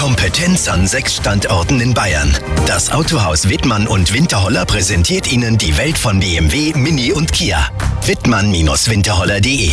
Kompetenz an 6 Standorten in Bayern. Das Autohaus Wittmann und Winterholler präsentiert Ihnen die Welt von BMW, Mini und Kia. Wittmann-winterholler.de